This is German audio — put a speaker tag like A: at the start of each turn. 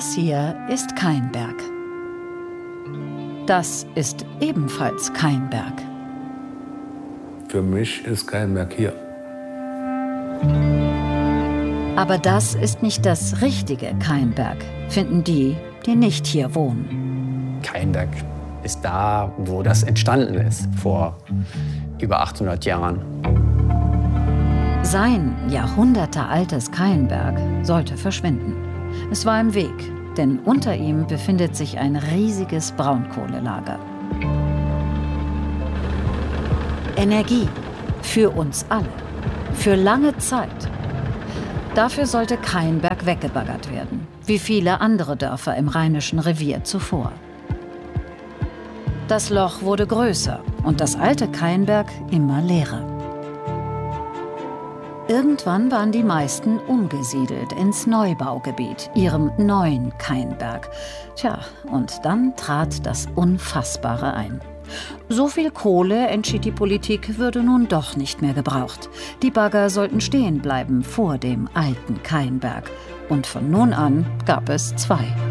A: Das hier ist kein Berg. Das ist ebenfalls kein Berg.
B: Für mich ist kein Berg hier.
A: Aber das ist nicht das richtige Kainberg, finden die, die nicht hier wohnen.
C: Kainberg ist da, wo das entstanden ist, vor über 800 Jahren.
A: Sein jahrhundertealtes Kainberg sollte verschwinden. Es war im Weg, denn unter ihm befindet sich ein riesiges Braunkohlelager. Energie für uns alle, für lange Zeit. Dafür sollte Kainberg weggebaggert werden, wie viele andere Dörfer im Rheinischen Revier zuvor. Das Loch wurde größer und das alte Kainberg immer leerer. Irgendwann waren die meisten umgesiedelt ins Neubaugebiet, ihrem neuen Kainberg. Tja, und dann trat das Unfassbare ein. So viel Kohle, entschied die Politik, würde nun doch nicht mehr gebraucht. Die Bagger sollten stehen bleiben vor dem alten Kainberg. Und von nun an gab es zwei.